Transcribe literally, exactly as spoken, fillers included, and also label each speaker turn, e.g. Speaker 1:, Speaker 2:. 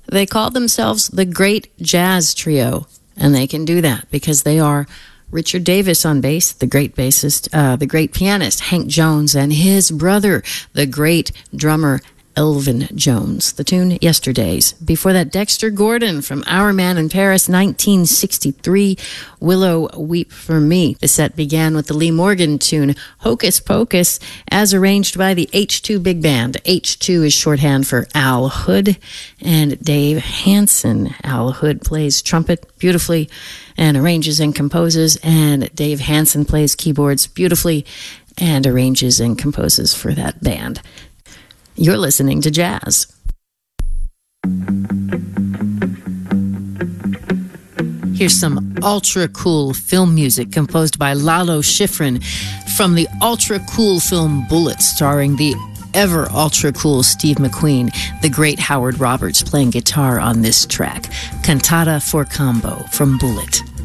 Speaker 1: They call themselves the Great Jazz Trio, and they can do that because they are Richard Davis on bass, the great bassist, uh, the great pianist, Hank Jones, and his brother, the great drummer, Elvin Jones. The tune, Yesterdays. Before that, Dexter Gordon from Our Man in Paris, nineteen sixty-three, Willow Weep for Me. The set began with the Lee Morgan tune, Hocus Pocus, as arranged by the H two Big Band. H two is shorthand for Al Hood and Dave Hansen. Al Hood plays trumpet beautifully and arranges and composes, and Dave Hansen plays keyboards beautifully and arranges and composes for that band. You're listening to jazz. Here's some ultra cool film music composed by Lalo Schifrin from the ultra cool film Bullet, starring the ever ultra cool Steve McQueen, the great Howard Roberts playing guitar on this track. Cantata for Combo from Bullet.